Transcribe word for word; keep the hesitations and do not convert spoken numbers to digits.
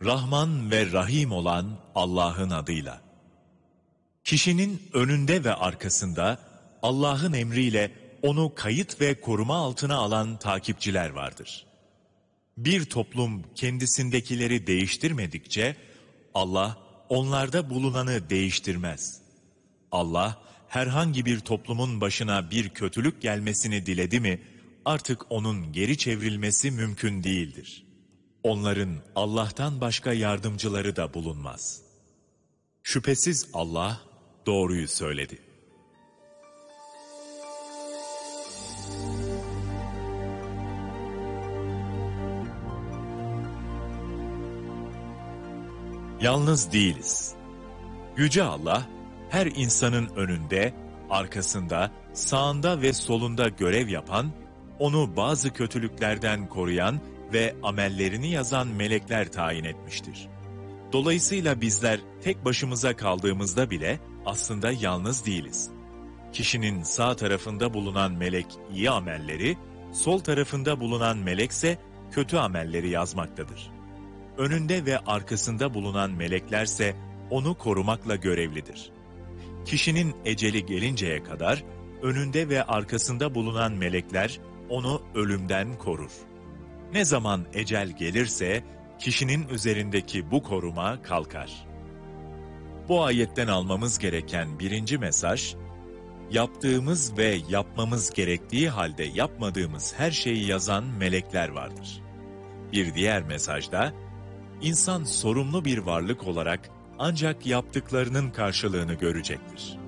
Rahman ve Rahim olan Allah'ın adıyla. Kişinin önünde ve arkasında Allah'ın emriyle onu kayıt ve koruma altına alan takipçiler vardır. Bir toplum kendisindekileri değiştirmedikçe Allah onlarda bulunanı değiştirmez. Allah herhangi bir toplumun başına bir kötülük gelmesini diledi mi artık onun geri çevrilmesi mümkün değildir. Onların Allah'tan başka yardımcıları da bulunmaz. Şüphesiz Allah doğruyu söyledi. Yalnız değiliz. Yüce Allah, her insanın önünde, arkasında, sağında ve solunda görev yapan, onu bazı kötülüklerden koruyan ve amellerini yazan melekler tayin etmiştir. Dolayısıyla bizler tek başımıza kaldığımızda bile aslında yalnız değiliz. Kişinin sağ tarafında bulunan melek iyi amelleri, sol tarafında bulunan melekse kötü amelleri yazmaktadır. Önünde ve arkasında bulunan meleklerse onu korumakla görevlidir. Kişinin eceli gelinceye kadar önünde ve arkasında bulunan melekler onu ölümden korur. Ne zaman ecel gelirse kişinin üzerindeki bu koruma kalkar. Bu ayetten almamız gereken birinci mesaj, yaptığımız ve yapmamız gerektiği halde yapmadığımız her şeyi yazan melekler vardır. Bir diğer mesajda, İnsan sorumlu bir varlık olarak ancak yaptıklarının karşılığını görecektir.